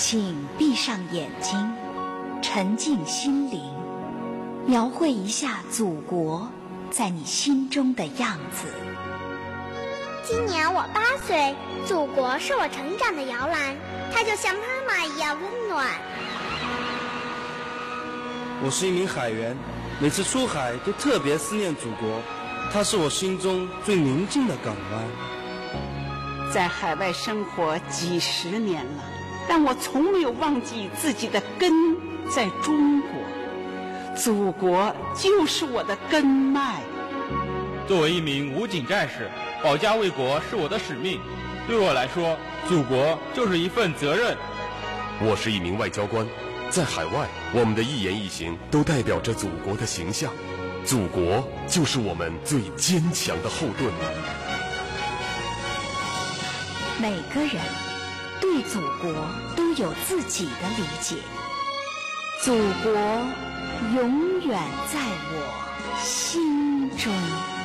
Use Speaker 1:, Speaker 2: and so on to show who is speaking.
Speaker 1: 请闭上眼睛，沉静心灵，描绘一下祖国在你心中的样子。
Speaker 2: 今年我8岁，祖国是我成长的摇篮，它就像妈妈一样温暖。
Speaker 3: 我是一名海员，每次出海都特别思念祖国，它是我心中最宁静的港湾。
Speaker 4: 在海外生活几10年了，但我从没有忘记自己的根在中国，祖国就是我的根脉。
Speaker 5: 作为一名武警战士，保家卫国是我的使命，对我来说，祖国就是一份责任。
Speaker 6: 我是一名外交官，在海外，我们的一言一行都代表着祖国的形象，祖国就是我们最坚强的后盾。
Speaker 1: 每个人对祖国都有自己的理解，祖国永远在我心中。